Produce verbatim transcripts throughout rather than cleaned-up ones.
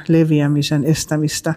leviämisen estämistä.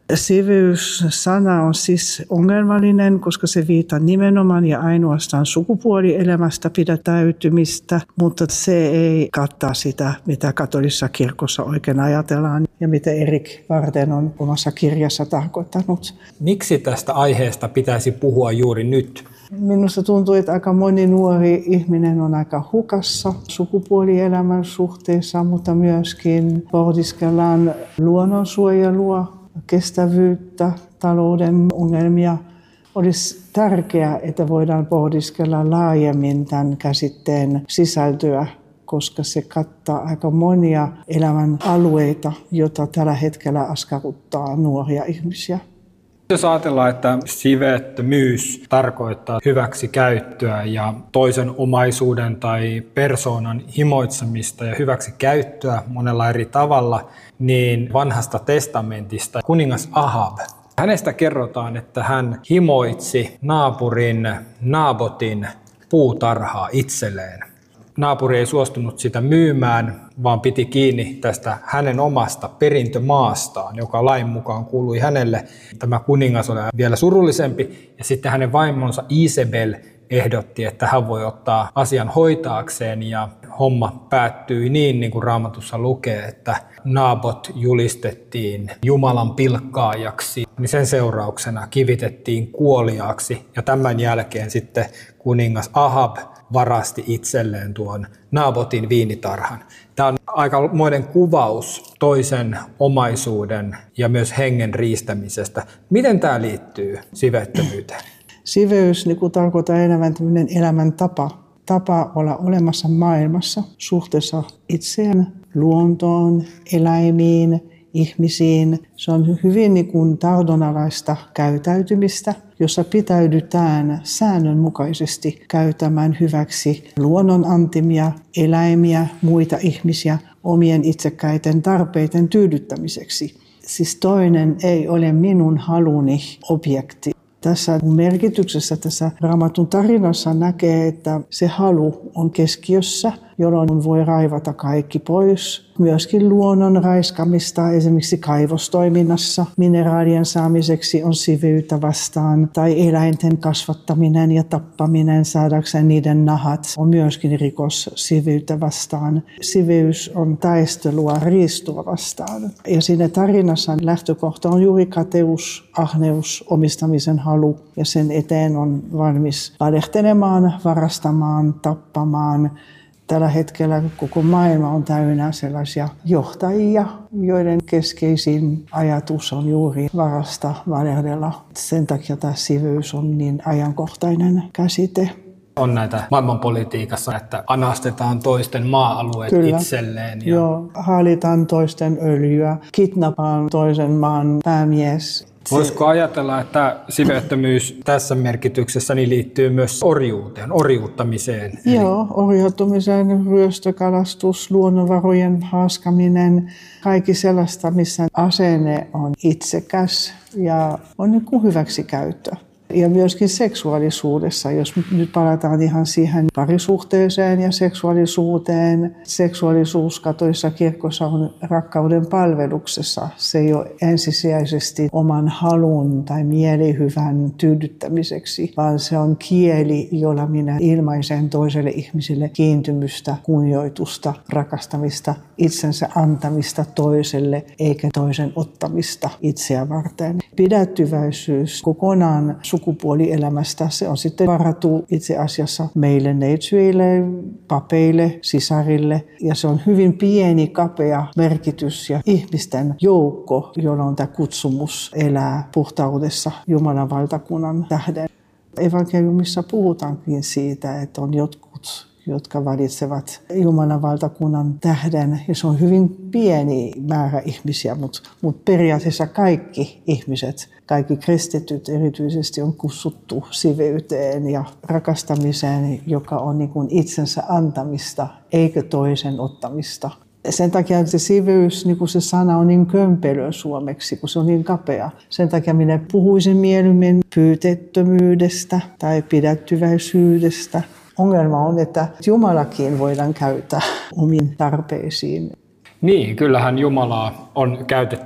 Siveys-sana on siis ongelmallinen, koska se viittaa nimenomaan ja ainoastaan sukupuolielämästä pidättäytymistä, mutta se ei kattaa sitä, mitä katolisessa kirkossa oikein ajatellaan ja mitä Erik Varden on omassa kirjassa tarkoittanut. Miksi tästä aiheesta pitäisi puhua juuri nyt? Minusta tuntuu, että aika moni nuori ihminen on aika hukassa sukupuolielämän suhteessa, mutta myöskin pohdiskellaan luonnonsuojelua, kestävyyttä, talouden ongelmia. Olisi tärkeää, että voidaan pohdiskella laajemmin tämän käsitteen sisältöä, koska se kattaa aika monia elämän alueita, joita tällä hetkellä askarruttaa nuoria ihmisiä. Jos ajatellaan, että siveettömyys tarkoittaa hyväksikäyttöä ja toisen omaisuuden tai persoonan himoitsemista ja hyväksikäyttöä monella eri tavalla, niin vanhasta testamentista kuningas Ahab. Hänestä kerrotaan, että hän himoitsi naapurin Naabotin puutarhaa itselleen. Naapuri ei suostunut sitä myymään, vaan piti kiinni tästä hänen omasta perintömaastaan, joka lain mukaan kuului hänelle. Tämä kuningas oli vielä surullisempi ja sitten hänen vaimonsa Isabel ehdotti, että hän voi ottaa asian hoitaakseen ja homma päättyi niin, niin kuin Raamatussa lukee, että Naabot julistettiin Jumalan pilkkaajaksi, niin sen seurauksena kivitettiin kuoliaaksi ja tämän jälkeen sitten kuningas Ahab varasti itselleen tuon Naabotin viinitarhan. Tämä on aikamoinen kuvaus toisen omaisuuden ja myös hengen riistämisestä. Miten tämä liittyy siveettömyyteen? Siveys niin tarkoittaa enemmän tämmöinen elämäntapa, tapa olla olemassa maailmassa suhteessa itseään, luontoon, eläimiin, ihmisiin. Se on hyvin niin kuin tahdonalaista käytäytymistä, jossa pitäydytään säännönmukaisesti käyttämään hyväksi luonnon antimia, eläimiä, muita ihmisiä omien itsekkäiden tarpeiden tyydyttämiseksi. Siis toinen ei ole minun haluni objekti. Tässä merkityksessä tässä Raamatun tarinassa näkee, että se halu on keskiössä, jolloin voi raivata kaikki pois. Myöskin luonnon raiskamista esimerkiksi kaivostoiminnassa mineraalien saamiseksi on siveyttä vastaan, tai eläinten kasvattaminen ja tappaminen saadakseen niiden nahat on myöskin rikos siveyttä vastaan. Siveys on taistelua riistua vastaan. Ja siinä tarinassa lähtökohta on juuri kateus, ahneus, omistamisen halu, ja sen eteen on valmis valehtelemaan, varastamaan, tappamaan. Tällä hetkellä koko maailma on täynnä sellaisia johtajia, joiden keskeisin ajatus on juuri varasta, valehdella. Sen takia tämä siveys on niin ajankohtainen käsite. On näitä maailmanpolitiikassa, että anastetaan toisten maa-alueet Kyllä. itselleen. Ja... Joo, haalitaan toisten öljyä, kidnappaan toisen maan päämies. Voisiko ajatella, että siveettömyys tässä merkityksessä niin liittyy myös orjuuteen, orjuuttamiseen? Joo, orjuuttamiseen, ryöstökalastus, luonnonvarojen haaskaminen, kaikki sellaista, missä asenne on itsekäs ja on niin kuin hyväksikäyttö. Ja myöskin seksuaalisuudessa, jos nyt palataan ihan siihen parisuhteeseen ja seksuaalisuuteen. Seksuaalisuus katolisessa kirkossa on rakkauden palveluksessa. Se ei ole ensisijaisesti oman halun tai mielihyvän tyydyttämiseksi, vaan se on kieli, jolla minä ilmaisen toiselle ihmiselle kiintymystä, kunnioitusta, rakastamista, itsensä antamista toiselle eikä toisen ottamista itseä varten. Pidättyväisyys kokonaan sukupuolielämästä, se on sitten varattu itse asiassa meille neitsyille, papeille, sisarille. Ja se on hyvin pieni, kapea merkitys ja ihmisten joukko, jolla on tämä kutsumus elää puhtaudessa Jumalan valtakunnan tähden. Evankeliumissa puhutaankin siitä, että on jotkut, jotka valitsevat Jumalan valtakunnan tähden. Ja se on hyvin pieni määrä ihmisiä, mutta, mutta periaatteessa kaikki ihmiset, kaikki kristityt erityisesti on kutsuttu siveyteen ja rakastamiseen, joka on niin kuin itsensä antamista eikä toisen ottamista. Sen takia se siveys, niin kuin se sana on niin kömpelö suomeksi, kun se on niin kapea. Sen takia minä puhuisin mieluummin pyyteettömyydestä tai pidättyväisyydestä. Ongelma on, että Jumalakin voidaan käyttää omiin tarpeisiin. Niin, kyllähän Jumalaa on käytetty